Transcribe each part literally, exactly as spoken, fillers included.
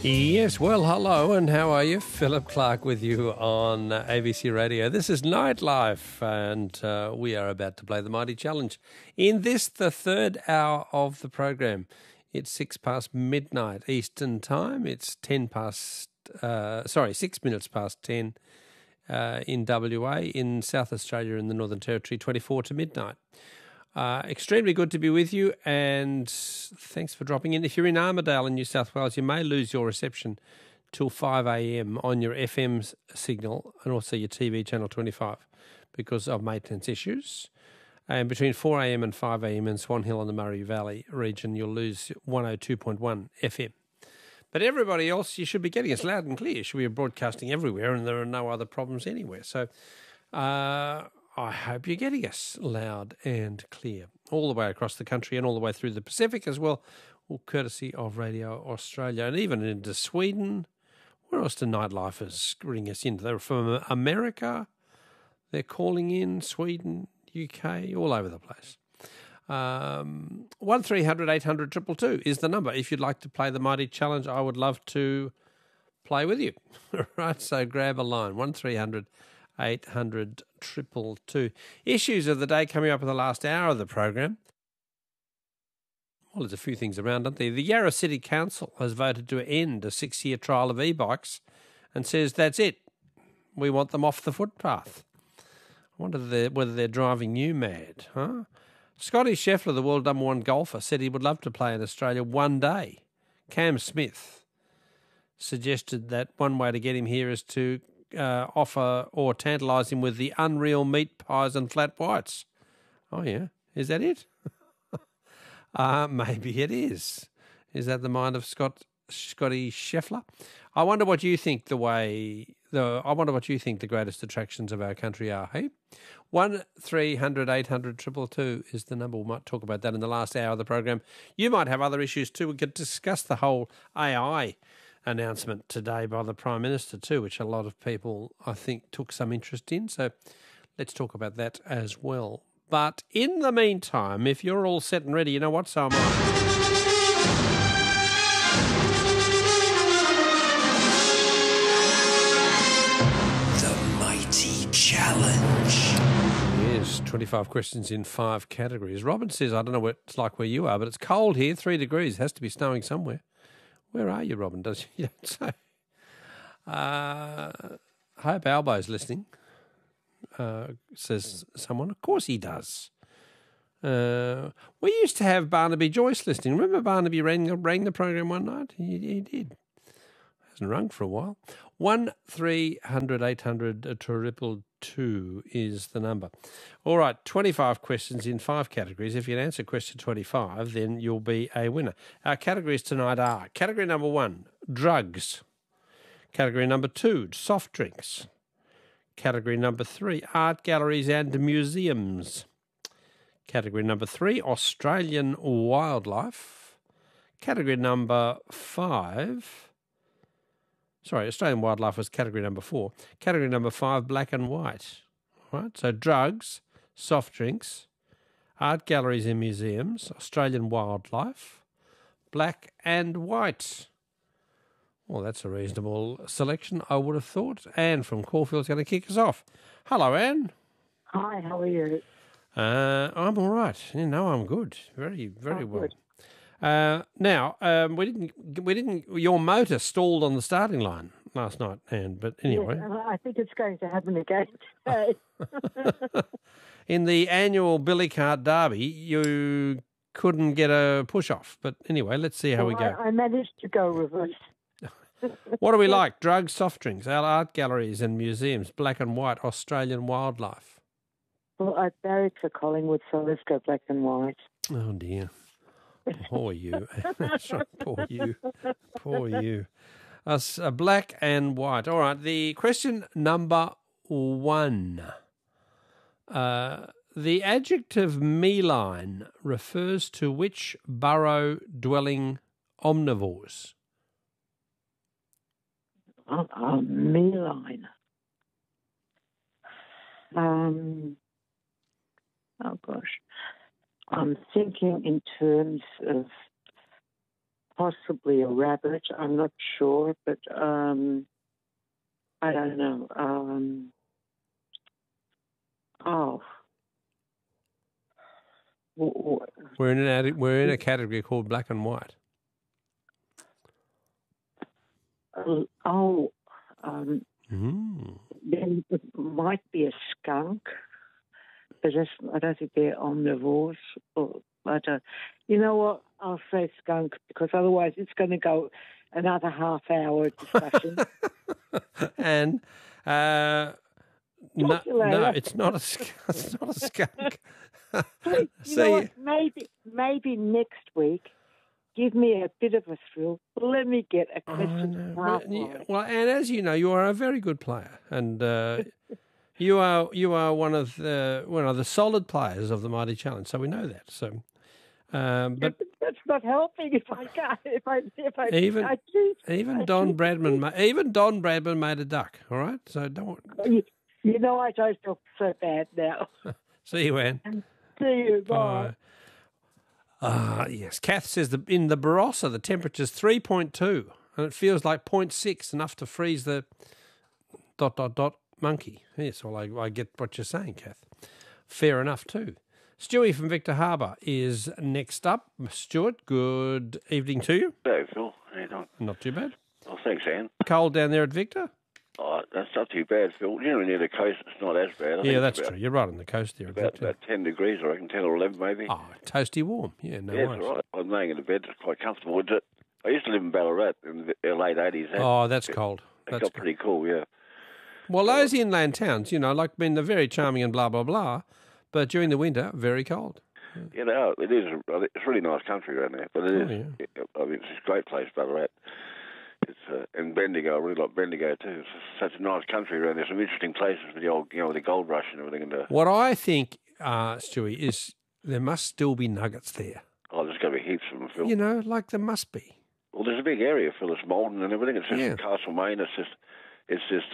Yes, well, hello, and how are you? Philip Clark with you on uh, A B C Radio. This is Nightlife, and uh, we are about to play the Mighty Challenge. In this, the third hour of the program, it's six past midnight Eastern Time. It's ten past, uh, sorry, six minutes past ten uh, in W A, in South Australia, in the Northern Territory, twenty-four to midnight. Uh, extremely good to be with you, and thanks for dropping in. If you're in Armidale in New South Wales, you may lose your reception till five a.m. on your F M signal and also your T V channel twenty-five because of maintenance issues. And between four a.m. and five a.m. in Swan Hill and the Murray Valley region, you'll lose one oh two point one F M. But everybody else, you should be getting us loud and clear. Should be broadcasting everywhere, and there are no other problems anywhere. So, uh, I hope you're getting us loud and clear all the way across the country and all the way through the Pacific as well, all courtesy of Radio Australia, and even into Sweden. Where else do Nightlifers ring us in? They're from America. They're calling in Sweden, U K, all over the place. Um, one three hundred eight hundred two two two is the number. If you'd like to play the Mighty Challenge, I would love to play with you. Right, so grab a line, one three hundred eight hundred two two two. Issues of the day coming up in the last hour of the program. Well, there's a few things around, aren't there? The Yarra City Council has voted to end a six-year trial of e-bikes and says that's it. We want them off the footpath. I wonder they're, whether they're driving you mad, huh? Scotty Scheffler, the world number one golfer, said he would love to play in Australia one day. Cam Smith suggested that one way to get him here is to Uh, offer or tantalise him with the unreal meat pies and flat whites. Oh, yeah. Is that it? uh, maybe it is. Is that the mind of Scott Scotty Scheffler? I wonder what you think the way... The, I wonder what you think the greatest attractions of our country are, hey? one three hundred eight hundred two two two is the number. We might talk about that in the last hour of the program. You might have other issues too. We could discuss the whole A I announcement today by the Prime Minister too, which a lot of people, I think, took some interest in. So let's talk about that as well. But in the meantime, if you're all set and ready, you know what, so am I. The Mighty Challenge. Yes, twenty-five questions in five categories. Robin says, I don't know what it's like where you are, but it's cold here, three degrees. It has to be snowing somewhere. Where are you, Robin? Does you don't say? Uh, Hope Albo's listening, uh, says someone. Of course he does. Uh, we used to have Barnaby Joyce listening. Remember Barnaby rang, rang the program one night? He, he did. Hasn't rung for a while. One three hundred eight hundred triple two is the number. All right, twenty-five questions in five categories. If you can answer question twenty-five, then you'll be a winner. Our categories tonight are category number one, drugs. Category number two, soft drinks. Category number three, art galleries and museums. Category number three, Australian wildlife. Category number five... Sorry, Australian wildlife was category number four. Category number five, black and white. All right, so drugs, soft drinks, art galleries and museums, Australian wildlife, black and white. Well, that's a reasonable selection, I would have thought. Anne from Caulfield's going to kick us off. Hello, Anne. Hi, how are you? Uh, I'm all right. You know, I'm good. Very, very Oh, well. good. Uh, now, um, we didn't, we didn't. Your motor stalled on the starting line last night, Anne. But anyway, Yes, I think it's going to happen again today. in the annual Billy Cart Derby, you couldn't get a push off. But anyway, let's see how Well, we go. I, I managed to go reverse. What do we like? Drugs, soft drinks, our art galleries and museums, black and white, Australian wildlife. Well, I barrack for Collingwood, so let's go black and white. Oh dear. Poor you. That's right, poor you. Poor you. Us, uh, black and white. All right, the question number one. Uh, the adjective meline refers to which burrow-dwelling omnivores? Oh, oh, mealine. Um, oh, gosh. I'm thinking in terms of possibly a rabbit. I'm not sure, but um, I don't know. Um, oh. W- w- We're in an adi- we're in a category called black and white. Oh, um, Mm. then it might be a skunk, but that's, I don't think they're omnivores. Or, I don't. You know what? I'll say skunk because otherwise it's going to go another half hour discussion. and uh, no, Talk to you later. no, it's not a sk- it's not a skunk. Please, you See, know what? Maybe, maybe next week, give me a bit of a thrill. Let me get a Oh, question. no. half well, you- right. well, and as you know, you are a very good player, and uh, you are you are one of the one of the solid players of the Mighty Challenge. So we know that. So, um, but That's not helping if I can't. If I if I Even- I choose, even I Don choose- Bradman, ma- even Don Bradman made a duck. All right, so don't You, you know I don't feel so bad now. see you, Anne. See you. Bye. Bye. Ah, yes. Kath says the, in the Barossa, the temperature's three point two and it feels like zero point six, enough to freeze the dot, dot, dot monkey. Yes, well, I, I get what you're saying, Kath. Fair enough, too. Stewie from Victor Harbour is next up. Stuart, good evening to you. Hello, Phil. How you doing? Not too bad. Oh, thanks, Anne. Cold down there at Victor? Oh, that's not too bad, Phil. You know, near the coast, it's not as bad. I think Yeah, it's that's about, true. You're right on the coast there at About, Victor. about ten degrees, I reckon, ten or eleven maybe. Oh, toasty warm. Yeah, no yeah, worries. it's all right. I'm laying in the bed. It's quite comfortable. It's, I used to live in Ballarat in the late eighties. Oh, that's cold. It That's got cold. pretty cool, yeah. Well, those inland towns, you know, like, I mean, they're very charming and blah, blah, blah, but during the winter, very cold. You know, it is. a- It's a really nice country around there. But it is. Oh, yeah. I mean, it's a great place, Ballarat. It's uh, and Bendigo. I really like Bendigo too. It's such a nice country around there. Some interesting places with the old, you know, with the gold rush and everything. And uh, What I think, uh, Stewie, is there must still be nuggets there. oh, there's going to be heaps of them, Phil. You know, like there must be. Well, there's a big area, Phil. It's Malden and everything. It's just Yeah. Castlemaine. It's just, it's just.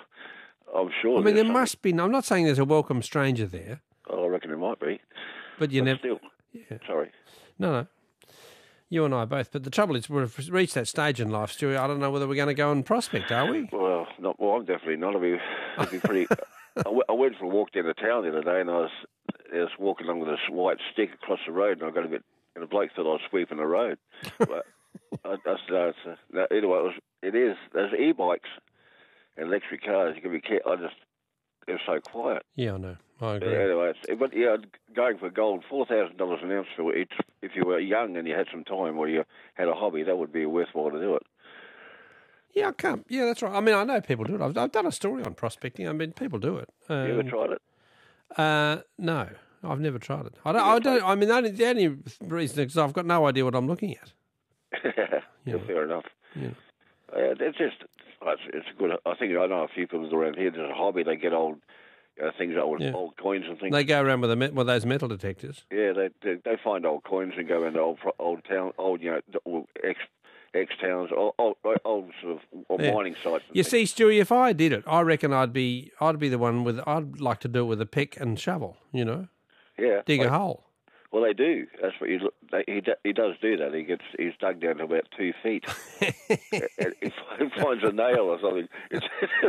I'm sure. I mean, there's there something- must be. I'm not saying there's a welcome stranger there, Oh, I reckon there might be. but you But never. still, Yeah. sorry. No, no. You and I both. But the trouble is, we've reached that stage in life, Stewie. I don't know whether we're going to go and prospect, are we? Well, not. Well, I'm definitely not. I'll be, I'll be pretty. I, w- I went for a walk down the town the other day, and I was, I was walking along with this white stick across the road, and I got a bit. And the bloke thought I was sweeping the road. But I, I said, no, it's a, no, anyway, it, was, it is. There's e-bikes and electric cars. You can be careful. I just. It was so quiet. Yeah, I know. I Yeah, agree. anyway, it's, but yeah, going for gold, four thousand dollars an ounce for it. If you were young and you had some time or you had a hobby, that would be worthwhile to do it. Yeah, I can't. Yeah, that's right. I mean, I know people do it. I've, I've done a story on prospecting. I mean, people do it. Um, You ever tried it? Uh, no, I've never tried it. I don't. I don't. I mean, the only, the only reason is I've got no idea what I'm looking at. Yeah, fair enough. Yeah. Uh, it's just, it's, it's a good. I think I know a few people around here. There's a hobby. They get old uh, things, old Yeah. old coins and things. They go around with, a, met- with those metal detectors. yeah, they, they they find old coins and go into old pro- old town, old you know, ex ex towns, old, old old sort of old Yeah. mining sites. and You things. see, Stewie, if I did it, I reckon I'd be I'd be the one with. I'd like to do it with a pick and shovel. You know, Yeah, dig a like- hole. Well, they do. That's what you. look- They, he do- he does do that. He gets he's dug down to about two feet. and he finds a nail or something. It's,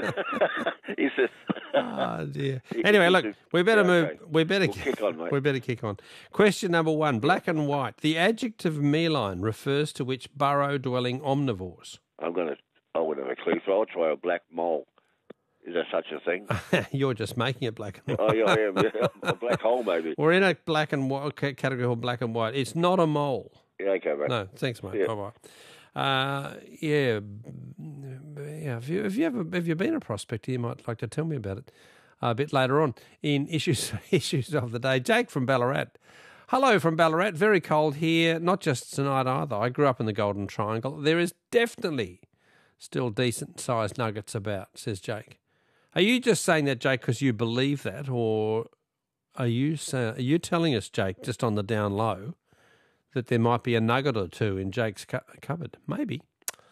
he says. Oh dear. He- Anyway, he look, says- we better yeah, move. okay. We better We'll kick on, mate. We better kick on. Question number one: black and white. The adjective meline refers to which burrow-dwelling omnivores? I'm gonna. I wouldn't have a clue. So I'll try a black mole. Is there such a thing? You're just making it black and white. Oh yeah, I am. Yeah. A black hole maybe. We're in a black and white ca- category called black and white. It's not a mole. Yeah, okay, mate. No, thanks, mate. Yeah. Bye bye. Uh, yeah, b- yeah. Have you have you ever have you been a prospector? You might like to tell me about it a bit later on in issues issues of the day. Jake from Ballarat. Hello from Ballarat. Very cold here. Not just tonight either. I grew up in the Golden Triangle. There is definitely still decent sized nuggets about, says Jake. Are you just saying that, Jake, because you believe that, or are you say, are you telling us, Jake, just on the down low, that there might be a nugget or two in Jake's cu- cupboard? Maybe.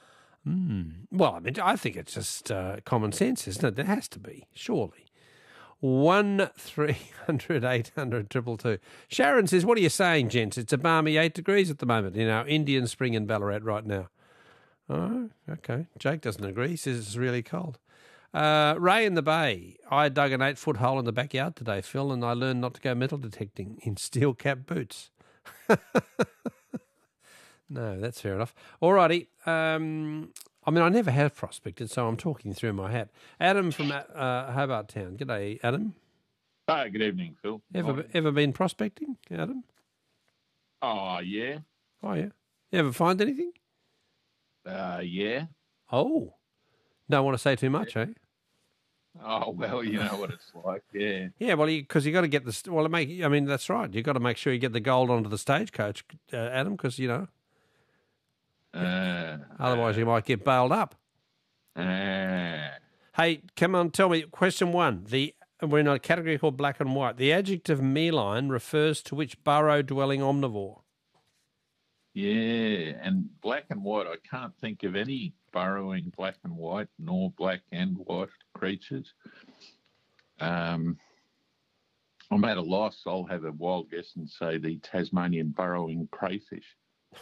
Mm. Well, I mean, I think it's just uh, common sense, isn't it? There has to be, surely. One three hundred eight hundred triple two. Sharon says, "What are you saying, gents? It's a balmy eight degrees at the moment in our Indian spring in Ballarat right now." Oh, okay. Jake doesn't agree. He says it's really cold. Uh, Ray in the Bay. I dug an eight-foot hole in the backyard today, Phil, and I learned not to go metal detecting in steel cap boots. No, that's fair enough. All righty. Um, I mean, I never have prospected, so I'm talking through my hat. Adam from uh, Hobart Town. G'day, Adam. Hi, good evening, Phil. Ever Morning. ever been prospecting, Adam? Oh, yeah. Oh, yeah. You ever find anything? Uh, yeah. Oh. Don't want to say too much, eh? Oh, well, you know what it's like, yeah. Yeah, well, because you, you got to get the... Well, it make, I mean, that's right. You've got to make sure you get the gold onto the stagecoach, uh, Adam, because, you know... Uh, Otherwise, you might get bailed up. uh, Hey, come on, tell me. Question one. The We're in a category called black and white. The adjective meline refers to which burrow-dwelling omnivore? yeah, and black and white, I can't think of any burrowing black and white, nor black and white creatures. Um, I'm at a loss. I'll have a wild guess and say the Tasmanian burrowing crayfish.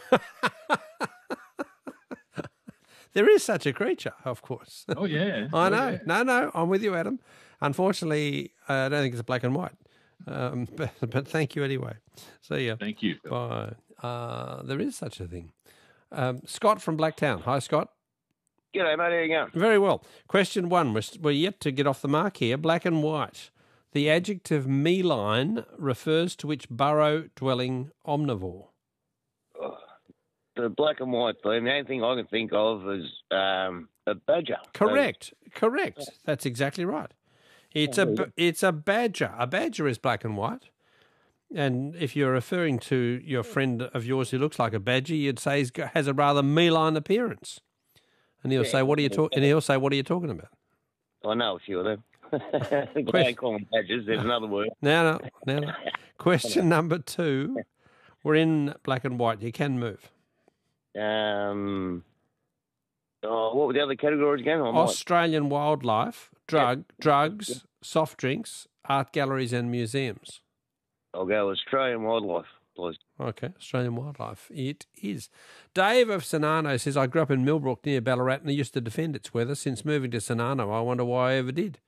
There is such a creature, of course. Oh, yeah. I Oh, know. yeah. No, no, I'm with you, Adam. Unfortunately, I don't think it's black and white. Um, but, but thank you anyway. See ya. Thank you, Phil. Bye. Uh, there is such a thing. Um, Scott from Blacktown. Hi, Scott. G'day, mate. How you going? Very well. Question one. We're, we're yet to get off the mark here. Black and white. The adjective meline refers to which burrow-dwelling omnivore? The black and white theme, the only thing I can think of is um, a badger. Correct. Correct. That's exactly right. It's a b- it's a badger. A badger is black and white. And if you're referring to your friend of yours who looks like a badger, you'd say he has a rather meline appearance. And he'll Yeah. say, "What are you talking?" And he'll say, "What are you talking about?" I know a few of them. They don't call them badgers. There's another word. No, no, no, no. Question number two. We're in black and white. You can move. Um, oh, what were the other categories again? I might- Australian wildlife, drug, drugs, soft drinks, art galleries and museums. I'll go Australian wildlife, please. Okay, Australian wildlife. It is. Dave of Sonano says, I grew up in Millbrook near Ballarat and I used to defend its weather. Since moving to Sonano, I wonder why I ever did.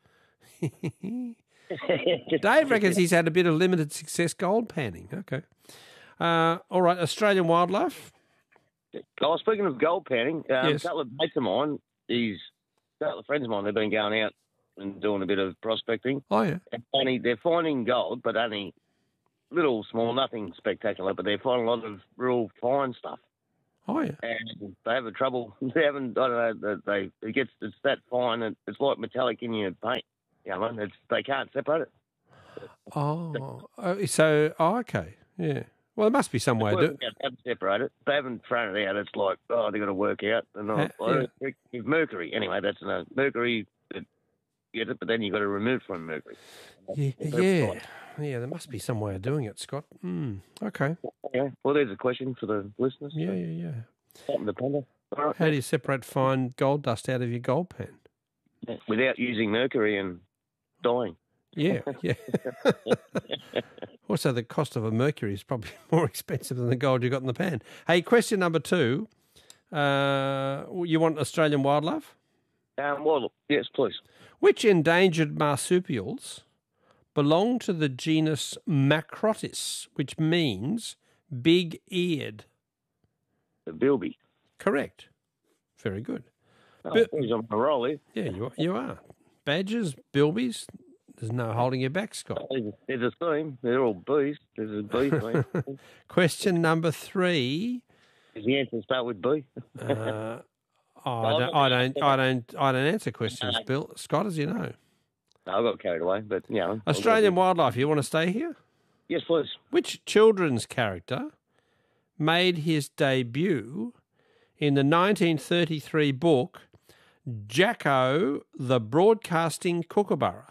Dave reckons he's had a bit of limited success gold panning. Okay. Uh, all right, Australian wildlife. Oh, speaking of gold panning, um, Yes. a couple of mates of mine, he's a couple of friends of mine, they've been going out and doing a bit of prospecting. Oh, yeah. And only, they're finding gold, but only little, small, nothing spectacular, but they're finding a lot of real fine stuff. Oh, yeah. And they have a trouble. They haven't. I don't know. They it gets it's that fine. And it's like metallic in your paint. You know, it's, they can't separate it. Oh, oh, so, oh, okay. Yeah. Well, there must be some way to do Working out how to separate it. They haven't thrown it out. It's like, oh, they've got to work out. And I, Uh, I yeah. think with mercury, anyway, that's no mercury. It, get it, but then you've got to remove from mercury. Yeah, yeah, yeah. There must be some way of doing it, Scott. Mm, okay. Yeah. Well, there's a question for the listeners. Yeah, yeah, yeah. Something to ponder. All right. How do you separate fine gold dust out of your gold pan? Without using mercury and dying. Yeah, yeah. Also, the cost of a mercury is probably more expensive than the gold you got in the pan. Hey, question number two. Uh, you want Australian wildlife? Um, well, yes, please. Which endangered marsupials belong to the genus Macrotis, which means big-eared? The bilby. Correct. Very good. Oh, But- he's on a roll here. Yeah, you are. You are. Badgers, bilbies, there's no holding you back, Scott. There's, there's a theme. They're all bees. There's a bee theme. Question number three. Does the answer start with B? Uh, I don't, I don't, I don't, I don't answer questions, Bill. Scott, as you know, No, I got carried away, but, you know. Australian wildlife. You want to stay here? Yes, please. Which children's character made his debut in the nineteen thirty-three book Jacko the Broadcasting Kookaburra?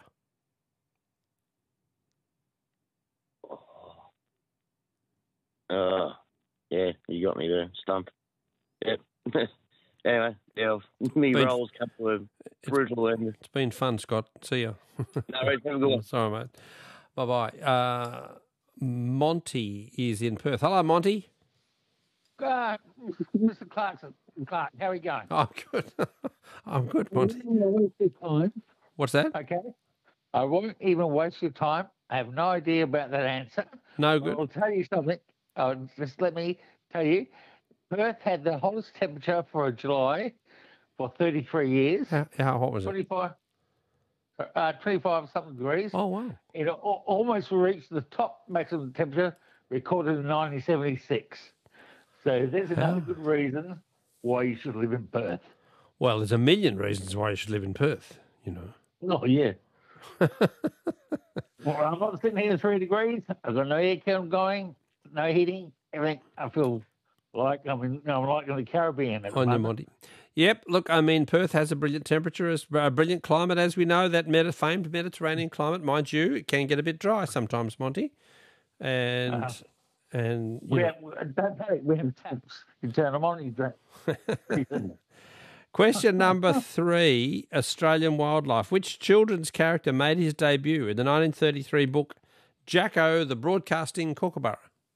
Uh, yeah, you got me there. Stumped. Yep. Anyway, yeah, me Been- rolls, couple of brutal and It's been fun, Scott. See ya. no, worries, have a good one. Sorry, mate. Bye-bye. Uh, Monty is in Perth. Hello, Monty. Uh, Mister Clarkson, Clark, how are you going? I'm good. I'm good, Monty. I won't waste your time, What's that? okay? I won't even waste your time. I have no idea about that answer. No good. I'll tell you something. Oh, just let me tell you. Perth had the hottest temperature for a July for thirty-three years. How, how hot was it? twenty-five, uh, twenty-five something degrees. Oh, wow. It al- almost reached the top maximum temperature recorded in nineteen seventy-six. So there's another Ah. good reason why you should live in Perth. Well, there's a million reasons why you should live in Perth, you know. Oh, yeah. Well, I'm not sitting here at three degrees. I've got no aircon going, no heating, everything. I feel like I'm in, I'm like in the Caribbean at the On your moment. Monty. Yep. Look, I mean, Perth has a brilliant temperature, as- a brilliant climate, as we know. That meta, famed Mediterranean climate, mind you, it can get a bit dry sometimes, Monty. And Uh-huh. and you We know, have, don't panic, we have taps. You turn them on, you drink. question number three: Australian wildlife. Which children's character made his debut in the nineteen thirty-three book Jacko, the Broadcasting Kookaburra?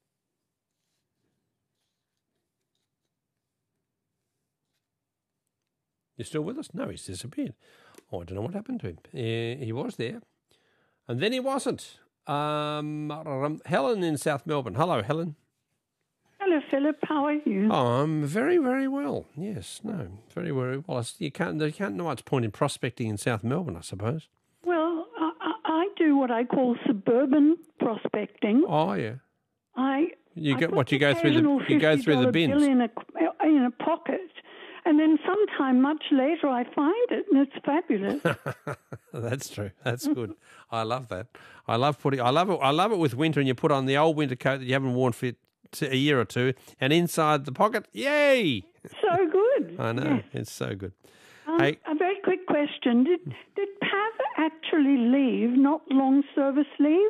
You still with us? No, he's disappeared. Oh, I don't know what happened to him. Uh, he was there, and then he wasn't. Um, Helen in South Melbourne. Hello, Helen. Hello, Philip. How are you? Oh, I'm very, very well. Yes, no, very, very well. It's- You can't, you can't know much point in prospecting in South Melbourne, I suppose. Well, I, I I do what I call suburban prospecting. Oh, yeah. I You I get put what you go through the occasional you go through the fifty dollar bins. bill in a in a pocket, and then sometime much later I find it, and it's fabulous. That's true. That's good. I love that. I love putting. I love it. I love it with winter, and you put on the old winter coat that you haven't worn for a year or two, and inside the pocket, yay! So good. I know Yes. it's so good. Um, Hey. A very quick question: Did did Pav actually leave, not long service leave?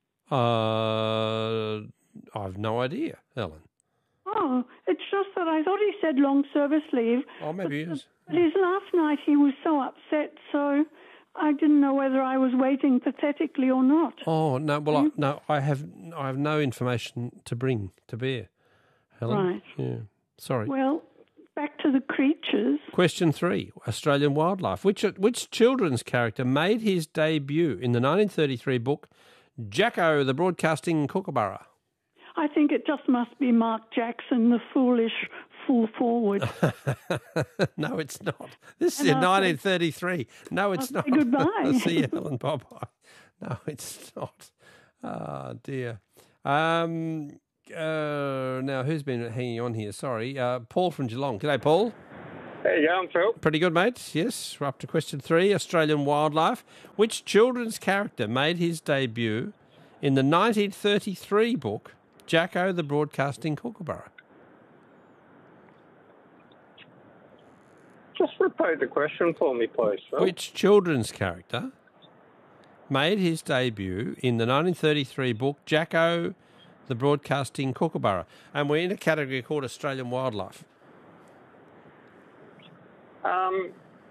Uh, I've no idea, Ellen. Oh, it's just that I thought he said long service leave. Oh, maybe it is. But his last night he was so upset, so I didn't know whether I was waiting pathetically or not. Oh no. Well, I, no. I have. I have no information to bring to bear, Helen. Right. Yeah. Sorry. Well, back to the creatures. Question three: Australian wildlife. Which which children's character made his debut in the nineteen thirty-three book Jacko, the Broadcasting Kookaburra? I think it just must be Mark Jackson, the foolish fool forward. No, it's not. This is And in I'll say- nineteen thirty-three. No, it's I'll not. say goodbye. See you, Helen. Bye bye. No, it's not. Oh dear. Um. Uh. Now, who's been hanging on here? Sorry, uh, Paul from Geelong. G'day, Paul. There you go, I'm Phil. Pretty good, mate. Yes, we're up to question three. Australian wildlife. Which children's character made his debut in the nineteen thirty-three book Jacko, the Broadcasting Kookaburra? Just repeat the question for me, please, Phil. Which children's character made his debut in the nineteen thirty-three book Jacko, the Broadcasting Kookaburra? And we're in a category called Australian wildlife. Um,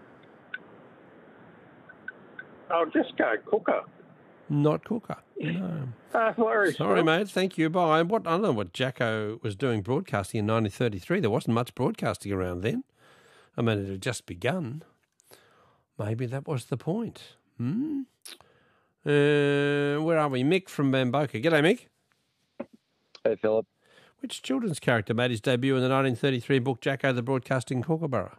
I'll just go Cooker. Not Cooker. No. Uh, worries, Sorry, Phil. mate. Thank you. Bye. What I don't know what Jacko was doing broadcasting in nineteen thirty-three. There wasn't much broadcasting around then. I mean, it had just begun. Maybe that was the point. Hmm? Uh, where are we? Mick from Bamboka. G'day, Mick. Hey, Philip. Which children's character made his debut in the nineteen thirty-three book Jacko, the Broadcasting Kookaburra?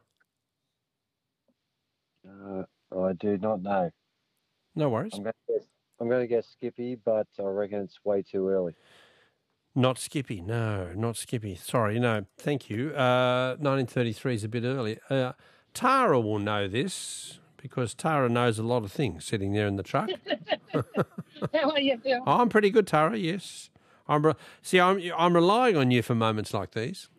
Uh, I do not know. No worries. I'm going to guess, I'm going to guess Skippy, but I reckon it's way too early. Not Skippy. No, not Skippy. Sorry, no. Thank you. Uh, nineteen thirty-three is a bit early. Uh, Tara will know this because Tara knows a lot of things sitting there in the truck. How are you, Phil? Oh, I'm pretty good, Tara. Yes, I'm. Re- See, I'm. I'm relying on you for moments like these.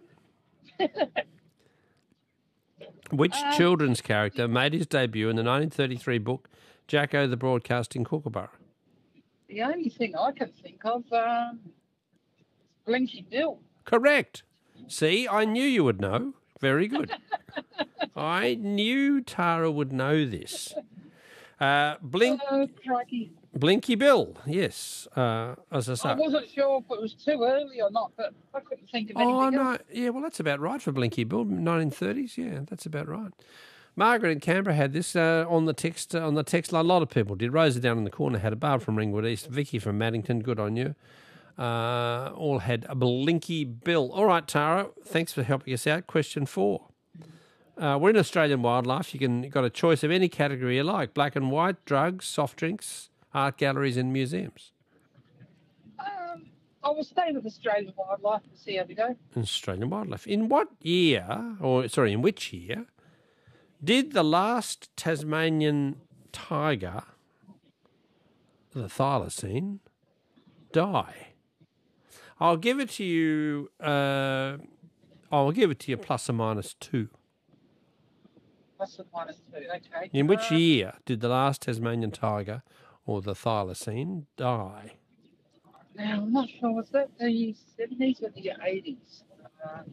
Which Um, children's character made his debut in the nineteen thirty-three book Jacko, the Broadcasting Kookaburra? The only thing I can think of, um, Blinky Bill. Correct. See, I knew you would know. Very good. I knew Tara would know this. Uh, Blink, Oh, crikey. Blinky Bill, yes. Uh, as I say. I wasn't sure if it was too early or not, but I couldn't think of anything Oh, no. else. Yeah, well, that's about right for Blinky Bill, nineteen thirties. Yeah, that's about right. Margaret in Canberra had this uh, on the text uh, on the text line. A lot of people did. Rosa down in the corner had a Barb from Ringwood East. Vicky from Maddington, good on you. Uh, all had a Blinky Bill. All right, Tara, thanks for helping us out. Question four. Uh, we're in Australian wildlife. You can you've got a choice of any category you like: black and white, drugs, soft drinks, art galleries, and museums. Um, I will stay with Australian wildlife and see how we go. Australian wildlife. In what year, or sorry, in which year, did the last Tasmanian tiger, the thylacine, die? I'll give it to you. Uh, I'll give it to you plus or minus two. Plus or minus two, okay. In which Um, year did the last Tasmanian tiger, or the thylacine, die? Now, I'm not sure. Was that the seventies or the eighties? Um,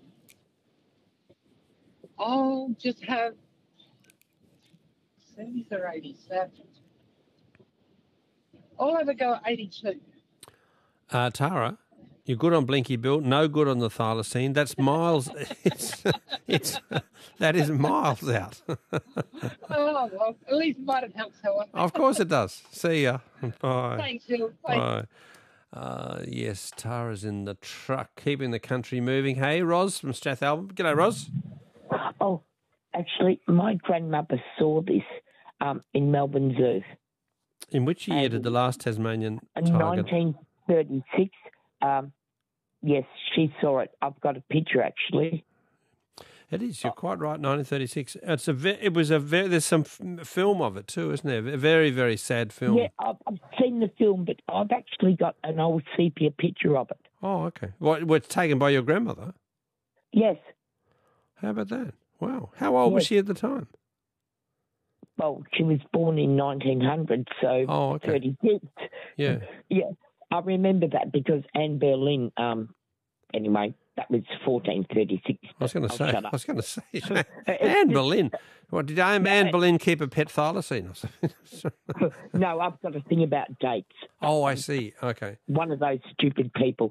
I'll just have seventies or eighties. Uh, I'll have a go at eighty-two. Uh, Tara, you're good on Blinky Bill, no good on the thylacine. That's miles. It's, it's that is miles out. Oh, well, at least it might have helped, however. Of course it does. See ya. Bye. Thanks, Phil. Bye. Bye. Uh, yes, Tara's in the truck, keeping the country moving. Hey, Ros from Strathalbyn. G'day, Ros. Oh, actually, my grandmother saw this um, in Melbourne Zoo. In which year did the last Tasmanian tiger? nineteen thirty-six. Um, yes, she saw it. I've got a picture, actually. It is. You're quite right. nineteen thirty-six. It's a. Ve- it was a. Ve- there's some f- film of it too, isn't there? A very, very sad film. Yeah, I've, I've seen the film, but I've actually got an old sepia picture of it. Oh, okay. Well, it was taken by your grandmother. Yes. How about that? Wow. How old was Yes. she at the time? Well, she was born in nineteen hundred, so Oh, okay. thirty-six. Yeah. Yeah, I remember that because Anne Boleyn, um, anyway, that was fourteen thirty-six. I was going to I'll say. shut I up. was going to say. Anne Boleyn. What did Anne, Anne Boleyn keep a pet thylacine or something? No, I've got a thing about dates. Oh, I see. Okay. One of those stupid people.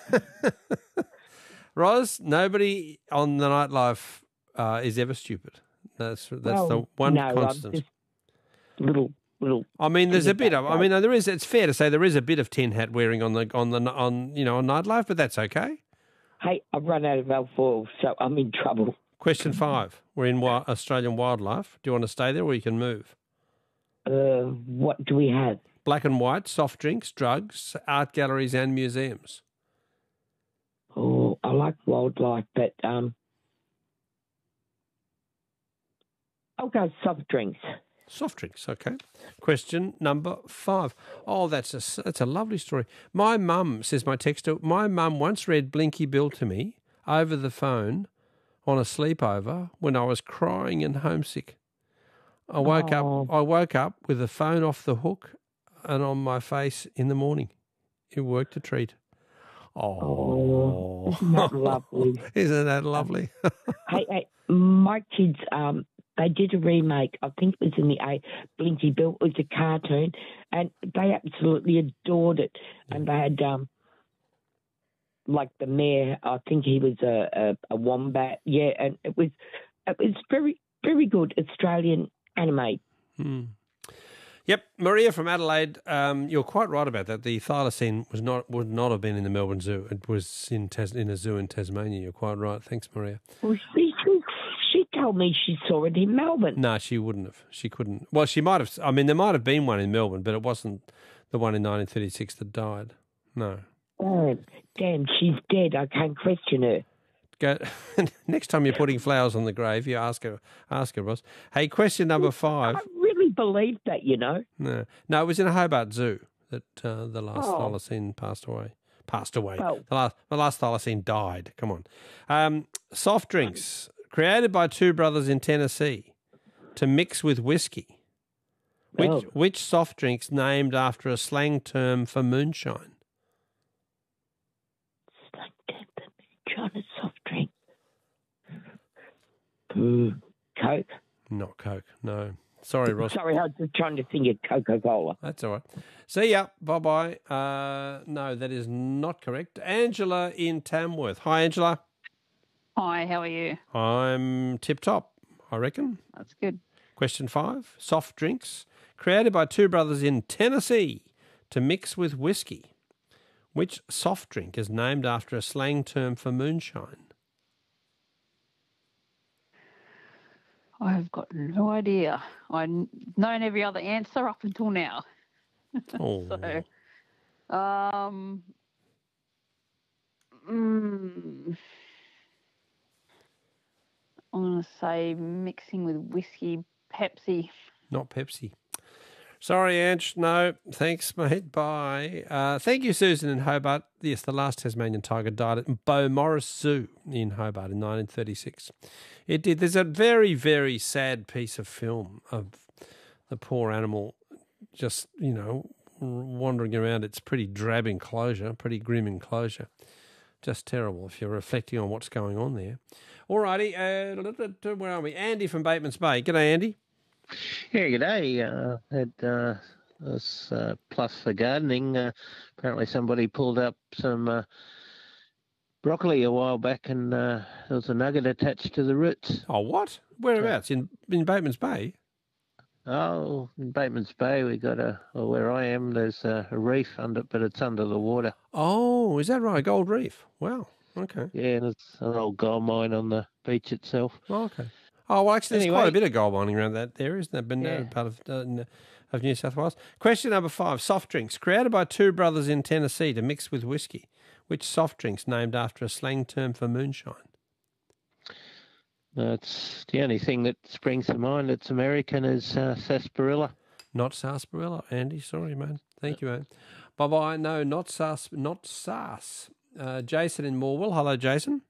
Ros, nobody on the nightlife uh, is ever stupid. That's that's Well, the one no, I'm constant. just little, little. I mean, there's a bit of. I about mean, there is. It's fair to say there is a bit of tin hat wearing on the on the on you know on nightlife, but that's okay. Hey, I've run out of alfoil, so I'm in trouble. Question five. We're in wi- Australian wildlife. Do you want to stay there, or you can move? Uh, what do we have? Black and white, soft drinks, drugs, art galleries, and museums. Oh, I like wildlife, but um, I'll go soft drinks. Soft drinks, okay. Question number five. Oh, that's a that's a lovely story. My mum, says my texter, my mum once read Blinky Bill to me over the phone on a sleepover when I was crying and homesick. I woke Oh. up I woke up with the phone off the hook and on my face in the morning. It worked a treat. Oh, isn't that lovely? Isn't that lovely? hey, hey, my kids, um, they did a remake. I think it was in the A. Blinky Bill. It was a cartoon, and they absolutely adored it. And they had, um, like the mayor. I think he was a, a, a wombat. Yeah, and it was it was very very good Australian anime. Hmm. Yep, Maria from Adelaide. Um, you're quite right about that. The thylacine was not would not have been in the Melbourne Zoo. It was in Tas- in a zoo in Tasmania. You're quite right. Thanks, Maria. Well, she, she, she told me she saw it in Melbourne. No, she wouldn't have. She couldn't. Well, she might have. I mean, there might have been one in Melbourne, but it wasn't the one in nineteen thirty-six that died. No. Oh, damn, she's dead. I can't question her. Go next time you're putting flowers on the grave, you ask her. Ask her, Ross. Hey, question number five. I really believed that, you know. No, no, it was in a Hobart Zoo that uh, the last Oh. thylacine passed away. Passed away. Well- the last, the last thylacine died. Come on. Um, soft drinks created by two brothers in Tennessee to mix with whiskey. Which Oh. which soft drinks named after a slang term for moonshine? Trying to soft drink. Uh, Coke. Not Coke, no. Sorry, Ross. Sorry, I was just trying to think of Coca-Cola. That's all right. See ya. Bye-bye. Uh, no, that is not correct. Angela in Tamworth. Hi, Angela. Hi, how are you? I'm tip-top, I reckon. That's good. Question five. Soft drinks created by two brothers in Tennessee to mix with whiskey. Which soft drink is named after a slang term for moonshine? I've got no idea. I've known every other answer up until now. Oh. so, um, mm, I'm going to say mixing with whiskey, Pepsi. Not Pepsi. Sorry, Ange. No, thanks, mate. Bye. Uh, thank you, Susan in Hobart. Yes, the last Tasmanian tiger died at Beaumaris Zoo in Hobart in nineteen thirty-six. It did. There's a very, very sad piece of film of the poor animal just, you know, wandering around. It's pretty drab enclosure, pretty grim enclosure. Just terrible if you're reflecting on what's going on there. All righty. Uh, where are we? Andy from Bateman's Bay. G'day, Andy. Yeah, g'day. Uh, had uh, this uh, plus for gardening. Uh, apparently, somebody pulled up some uh, broccoli a while back, and uh, there was a nugget attached to the roots. Oh, what? Whereabouts? In in Bateman's Bay? Oh, in Bateman's Bay, we got a. Well, where I am, there's a, a reef under, but it's under the water. Oh, is that right? Gold Reef. Wow. Okay. Yeah, and it's an old gold mine on the beach itself. Oh, okay. Oh, well, actually, there's Anyway. quite a bit of gold mining around that area, isn't there? Been Yeah. part of, uh, of New South Wales. Question number five. Soft drinks. Created by two brothers in Tennessee to mix with whiskey. Which soft drinks named after a slang term for moonshine? That's the only thing that springs to mind that's American is uh, sarsaparilla. Not sarsaparilla, Andy. Sorry, mate. Thank you, mate. Bye-bye. No, not sars. Not sars. Uh, Jason in Morwell. Hello, Jason.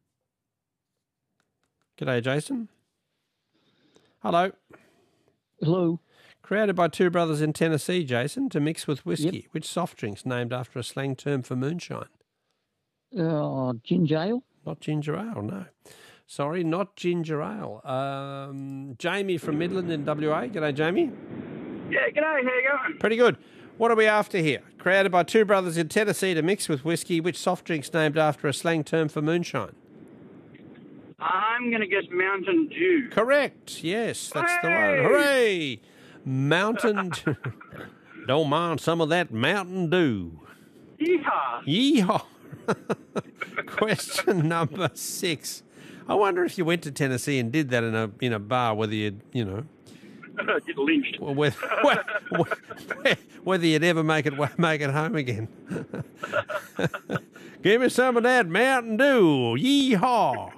G'day, Jason. Hello. Hello. Created by two brothers in Tennessee, Jason, to mix with whiskey. Yep. Which soft drinks named after a slang term for moonshine? Uh, ginger ale? Not ginger ale, no. Sorry, not ginger ale. Um, Jamie from Midland in W A. G'day, Jamie. Yeah, g'day. How you going? Pretty good. What are we after here? Created by two brothers in Tennessee to mix with whiskey. Which soft drinks named after a slang term for moonshine? I'm going to guess Mountain Dew. Correct. Yes, that's Hey! the one. Hooray! Mountain Dew. Don't mind some of that Mountain Dew. Yeehaw. Yeehaw. Question number six. I wonder if you went to Tennessee and did that in a in a bar, whether you'd, you know, Get lynched. whether, whether, whether you'd ever make it make it home again. Give me some of that Mountain Dew. Yeehaw.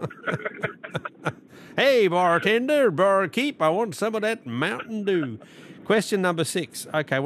Hey, bartender, barkeep, I want some of that Mountain Dew. Question number six. Okay.